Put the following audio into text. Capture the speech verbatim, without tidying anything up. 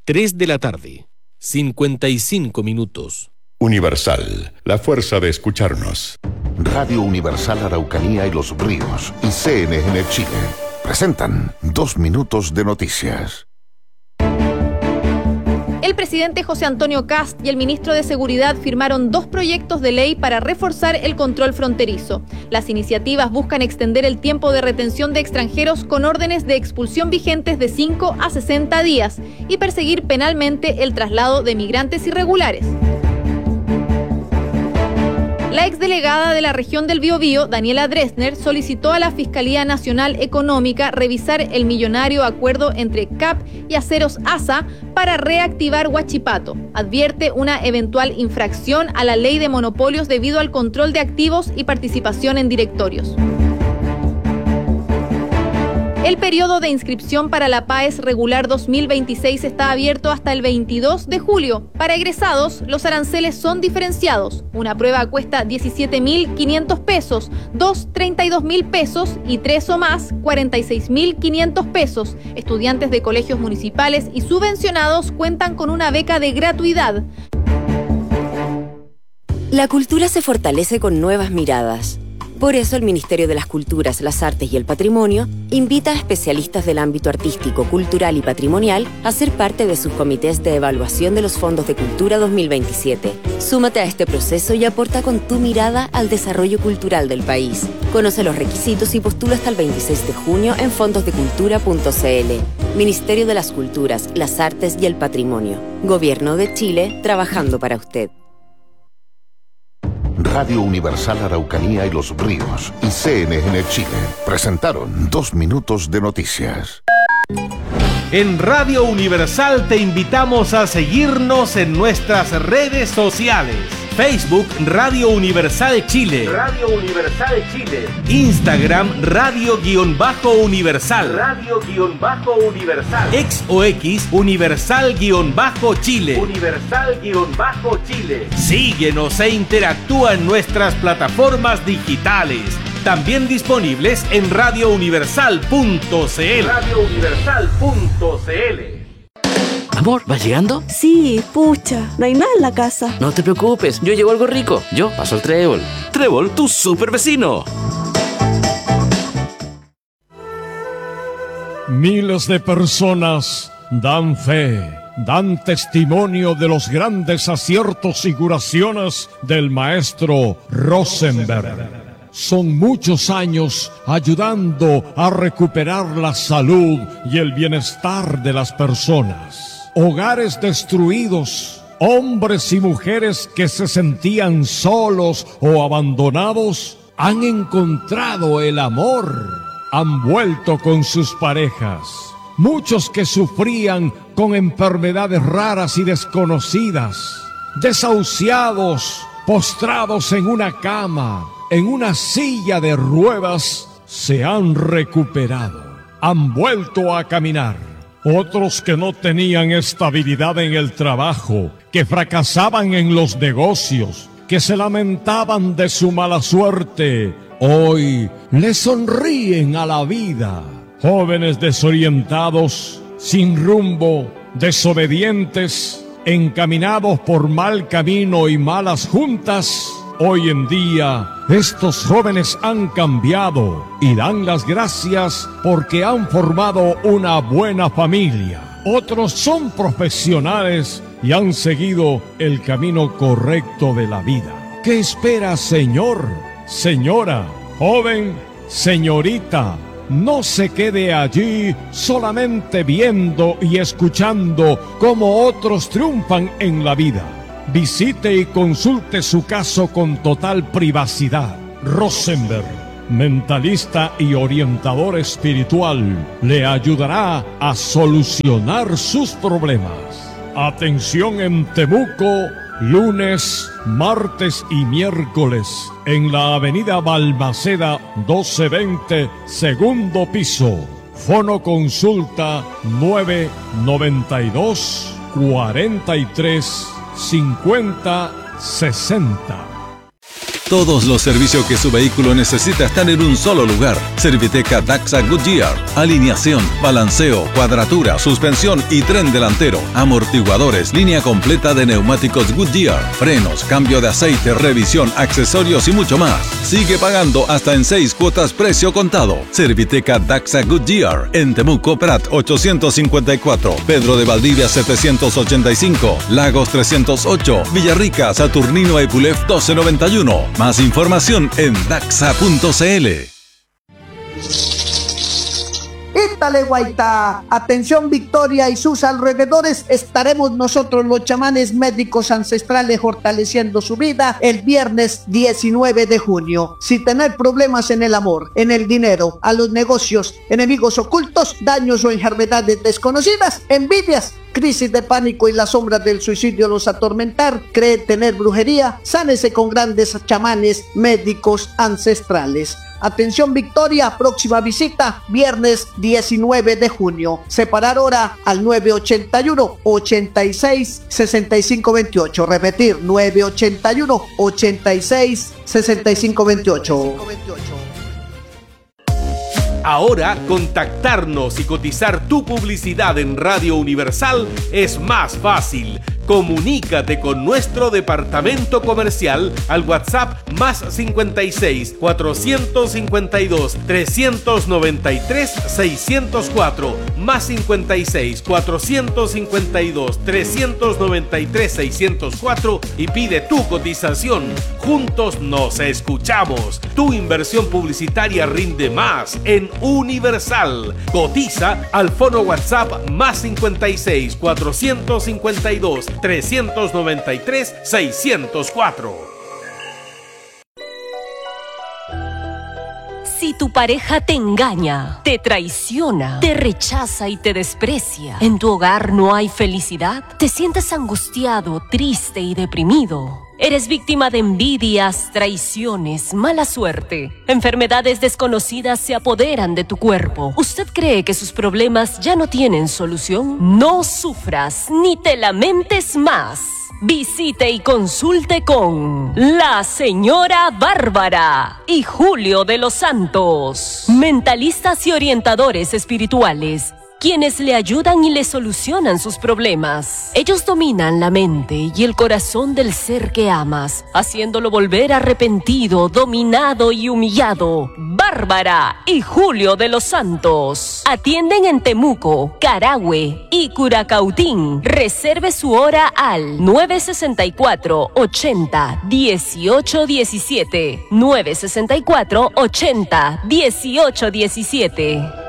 tres de la tarde, cincuenta y cinco minutos. Universal, la fuerza de escucharnos. Radio Universal Araucanía y Los Ríos y C N N Chile presentan Dos Minutos de Noticias. El presidente José Antonio Kast y el ministro de Seguridad firmaron dos proyectos de ley para reforzar el control fronterizo. Las iniciativas buscan extender el tiempo de retención de extranjeros con órdenes de expulsión vigentes de cinco a sesenta días y perseguir penalmente el traslado de migrantes irregulares. La exdelegada de la región del Biobío, Daniela Dresner, solicitó a la Fiscalía Nacional Económica revisar el millonario acuerdo entre C A P y Aceros A S A para reactivar Huachipato. Advierte una eventual infracción a la ley de monopolios debido al control de activos y participación en directorios. El periodo de inscripción para la PAES regular dos mil veintiséis está abierto hasta el veintidós de julio. Para egresados, los aranceles son diferenciados. Una prueba cuesta diecisiete mil quinientos pesos, dos, treinta y dos mil pesos y tres o más, cuarenta y seis mil quinientos pesos. Estudiantes de colegios municipales y subvencionados cuentan con una beca de gratuidad. La cultura se fortalece con nuevas miradas. Por eso el Ministerio de las Culturas, las Artes y el Patrimonio invita a especialistas del ámbito artístico, cultural y patrimonial a ser parte de sus comités de evaluación de los Fondos de Cultura dos mil veintisiete. Súmate a este proceso y aporta con tu mirada al desarrollo cultural del país. Conoce los requisitos y postula hasta el veintiséis de junio en fondos de cultura punto c l. Ministerio de las Culturas, las Artes y el Patrimonio. Gobierno de Chile, trabajando para usted. Radio Universal Araucanía y Los Ríos y C N N Chile presentaron Dos Minutos de Noticias. En Radio Universal te invitamos a seguirnos en nuestras redes sociales. Facebook Radio Universal Chile. Radio Universal Chile. Instagram Radio-Universal. Radio-Universal. Ex o X Universal-Chile. Universal-Chile. Síguenos e interactúa en nuestras plataformas digitales. También disponibles en radio universal punto c l. radio universal punto c l. Amor, ¿vas llegando? Sí, pucha, no hay nada en la casa. No te preocupes, yo llevo algo rico. Yo paso el Trébol. Trébol, tu super vecino. Miles de personas dan fe, dan testimonio de los grandes aciertos y curaciones del maestro Rosenberg. Son muchos años ayudando a recuperar la salud y el bienestar de las personas. Hogares destruidos, hombres y mujeres que se sentían solos o abandonados, han encontrado el amor, han vuelto con sus parejas. Muchos que sufrían con enfermedades raras y desconocidas, desahuciados, postrados en una cama, en una silla de ruedas, se han recuperado, han vuelto a caminar. Otros que no tenían estabilidad en el trabajo, que fracasaban en los negocios, que se lamentaban de su mala suerte, hoy le sonríen a la vida. Jóvenes desorientados, sin rumbo, desobedientes, encaminados por mal camino y malas juntas, hoy en día, estos jóvenes han cambiado y dan las gracias porque han formado una buena familia. Otros son profesionales y han seguido el camino correcto de la vida. ¿Qué espera, señor, señora, joven, señorita? No se quede allí solamente viendo y escuchando cómo otros triunfan en la vida. Visite y consulte su caso con total privacidad. Rosenberg, mentalista y orientador espiritual, le ayudará a solucionar sus problemas. Atención en Temuco, lunes, martes y miércoles, en la avenida Balmaceda doce veinte, segundo piso. Fono consulta nueve noventa y dos, cuarenta y tres, cincuenta, sesenta. Todos los servicios que su vehículo necesita están en un solo lugar. Serviteca Daxa Goodyear. Alineación, balanceo, cuadratura, suspensión y tren delantero. Amortiguadores, línea completa de neumáticos Goodyear. Frenos, cambio de aceite, revisión, accesorios y mucho más. Sigue pagando hasta en seis cuotas precio contado. Serviteca Daxa Goodyear. En Temuco, Prat ochocientos cincuenta y cuatro. Pedro de Valdivia setecientos ochenta y cinco. Lagos trescientos ocho. Villarrica, Saturnino Epulef doce noventa y uno. Más información en daxa punto c l. Ítale Guaitá, atención Victoria y sus alrededores, estaremos nosotros los chamanes médicos ancestrales fortaleciendo su vida el viernes diecinueve de junio. Si tener problemas en el amor, en el dinero, a los negocios, enemigos ocultos, daños o enfermedades desconocidas, envidias, crisis de pánico y las sombras del suicidio los atormentar, cree tener brujería, sánese con grandes chamanes médicos ancestrales. Atención Victoria, próxima visita viernes diecinueve de junio. Separar hora al nueve ochenta y uno, ochenta y seis, sesenta y cinco veintiocho. Repetir, nueve ochenta y uno, ochenta y seis, sesenta y cinco veintiocho. Ahora, contactarnos y cotizar tu publicidad en Radio Universal es más fácil. Comunícate con nuestro departamento comercial al WhatsApp más cincuenta y seis, cuatrocientos cincuenta y dos, trescientos noventa y tres, seiscientos cuatro, más cincuenta y seis, cuatrocientos cincuenta y dos, trescientos noventa y tres, seiscientos cuatro y pide tu cotización. Juntos nos escuchamos. Tu inversión publicitaria rinde más en Universal. Cotiza al fono WhatsApp más cincuenta y seis, cuatrocientos cincuenta y dos, trescientos noventa y tres, seiscientos cuatro. Si tu pareja te engaña, te traiciona, te rechaza y te desprecia, en tu hogar no hay felicidad, te sientes angustiado, triste y deprimido. Eres víctima de envidias, traiciones, mala suerte. Enfermedades desconocidas se apoderan de tu cuerpo. ¿Usted cree que sus problemas ya no tienen solución? No sufras ni te lamentes más. Visite y consulte con la señora Bárbara y Julio de los Santos, mentalistas y orientadores espirituales, quienes le ayudan y le solucionan sus problemas. Ellos dominan la mente y el corazón del ser que amas, haciéndolo volver arrepentido, dominado y humillado. Bárbara y Julio de los Santos atienden en Temuco, Carahue y Curacautín. Reserve su hora al nueve sesenta y cuatro, ochenta, dieciocho diecisiete. nueve sesenta y cuatro, ochenta, dieciocho diecisiete.